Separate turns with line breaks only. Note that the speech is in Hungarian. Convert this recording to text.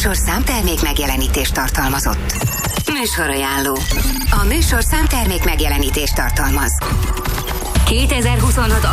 műsor számtermék megjelenítést tartalmazott. Műsorajánló. A műsor számtermék megjelenítést tartalmaz. 2026